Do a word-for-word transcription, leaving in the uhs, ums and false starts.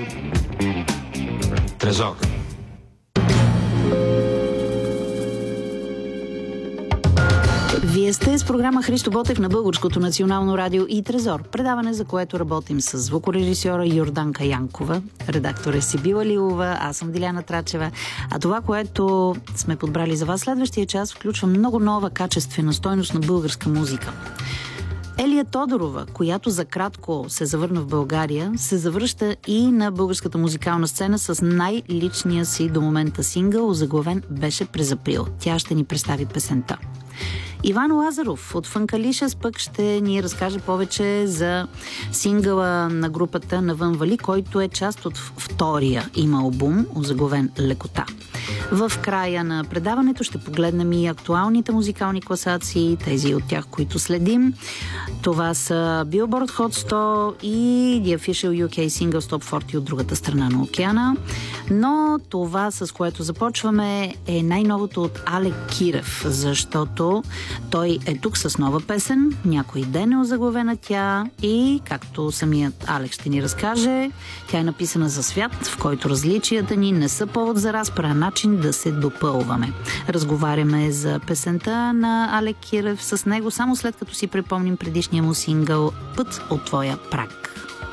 Трезор. Вие сте с програма Христо Ботев на Българското национално радио и Трезор. Предаване, за което работим с звукорежисьора Йорданка Янкова, редактор е Сибила Лилова, аз съм Диляна Трачева. А това, което сме подбрали за вас следващия час, включва много нова качествена стойност на българска музика. Елия Тодорова, която за кратко се завърна в България, се завръща и на българската музикална сцена с най-личния си до момента сингъл, озаглавен "Беше през април". Тя ще ни представи песента. Иван Лазаров от Фънкалишес пък ще ни разкаже повече за сингъла на групата Навън вали, който е част от втория им албум, озаглавен "Лекота". В края на предаването ще погледнем и актуалните музикални класации, тези от тях, които следим. Това са Billboard Hot сто и The Official ю кей Single Top сто от другата страна на океана. Но това, с което започваме, е най-новото от Алек Кирев, защото той е тук с нова песен, "Някой ден" е озаглавена тя и, както самият Алек ще ни разкаже, тя е написана за свят, в който различията ни не са повод за разпра, а начин да се допълваме. Разговаряме за песента на Алек Кирев с него, само след като си припомним предишния му сингъл "Път от твоя праг".